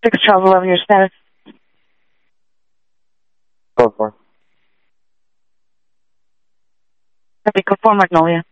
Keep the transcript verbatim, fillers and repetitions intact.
six twelve eleven, your status. Code four. Copy, code four, Magnolia.